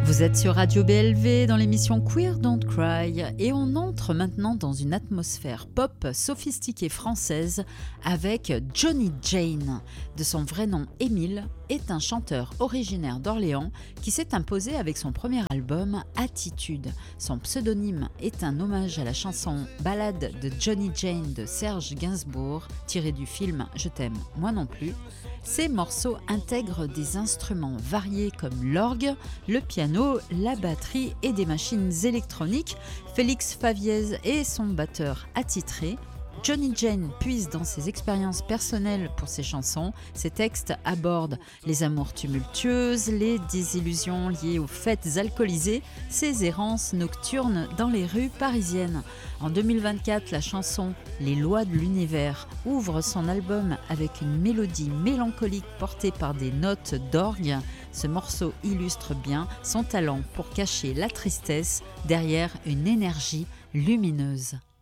Vous êtes sur Radio BLV dans l'émission Queer Don't Cry et on entre maintenant dans une atmosphère pop sophistiquée française avec Johnny Jane. De son vrai nom Émile, est un chanteur originaire d'Orléans qui s'est imposé avec son premier album Attitude. Son pseudonyme est un hommage à la chanson Ballade de Johnny Jane de Serge Gainsbourg, tirée du film Je t'aime, moi non plus. Ces morceaux intègrent des instruments variés comme l'orgue, le piano, la batterie et des machines électroniques. Félix Faviez est son batteur attitré. Johnny Jane puise dans ses expériences personnelles pour ses chansons. Ses textes abordent les amours tumultueuses, les désillusions liées aux fêtes alcoolisées, ses errances nocturnes dans les rues parisiennes. En 2024, la chanson « Les lois de l'univers » ouvre son album avec une mélodie mélancolique portée par des notes d'orgue. Ce morceau illustre bien son talent pour cacher la tristesse derrière une énergie lumineuse.